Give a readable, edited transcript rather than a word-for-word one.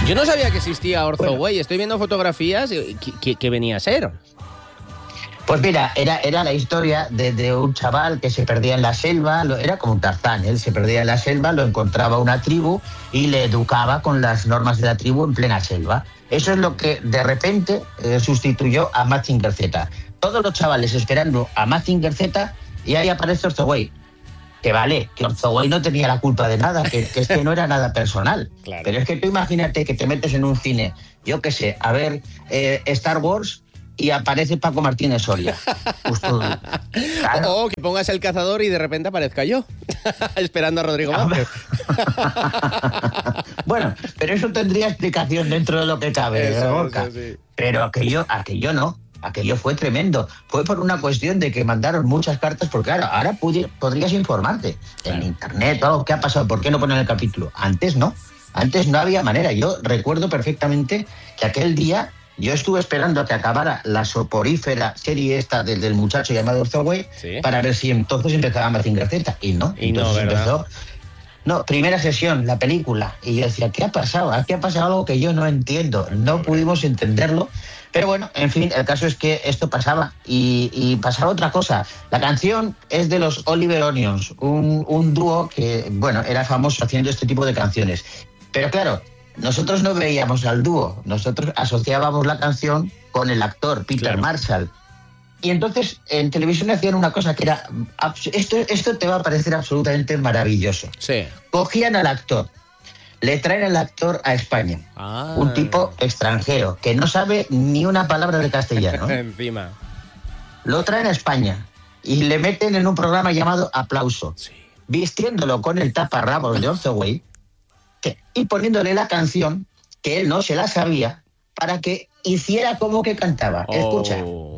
Yo no sabía que existía Orzoway. Estoy viendo fotografías. ¿Qué venía a ser? Pues mira, era la historia de un chaval que se perdía en la selva, era como un Tarzán, él se perdía en la selva, lo encontraba una tribu y le educaba con las normas de la tribu en plena selva. Eso es lo que de repente sustituyó a Mazinger Z. Todos los chavales esperando a Mazinger Z y ahí aparece Orzoway. Que vale, que Orzoway no tenía la culpa de nada, que es que no era nada personal. Claro. Pero es que tú imagínate que te metes en un cine, yo qué sé, a ver Star Wars y aparece Paco Martínez Soria. Pues tú, claro. O que pongas El Cazador y de repente aparezca yo, esperando a Rodrigo Vázquez. Bueno, pero eso tendría explicación dentro de lo que cabe, Gorka. Sí. Pero aquello no. Aquello fue tremendo. Fue por una cuestión de que mandaron muchas cartas, porque claro, ahora podrías informarte en internet, ¿qué ha pasado? ¿Por qué no ponen el capítulo? Antes no había manera. Yo recuerdo perfectamente que aquel día yo estuve esperando a que acabara la soporífera serie esta del muchacho llamado Orzoway, ¿sí? Para ver si entonces empezaba Mazinger Z. Y no, entonces empezó. No, primera sesión, la película. Y yo decía, ¿qué ha pasado? Aquí ha pasado algo que yo no entiendo. No pudimos entenderlo. Pero bueno, en fin, el caso es que esto pasaba. Y pasaba otra cosa. La canción es de los Oliver Onions, un dúo que, bueno, era famoso haciendo este tipo de canciones. Pero claro, nosotros no veíamos al dúo. Nosotros asociábamos la canción con el actor, Peter Marshall. Y entonces en televisión hacían una cosa que era... Esto te va a parecer absolutamente maravilloso. Sí. Cogían al actor, le traen al actor a España. Un tipo extranjero que no sabe ni una palabra de castellano. Encima. Lo traen a España y le meten en un programa llamado Aplauso. Sí. Vistiéndolo con el taparrabos de Orzoway y poniéndole la canción que él no se la sabía para que hiciera como que cantaba. Escucha.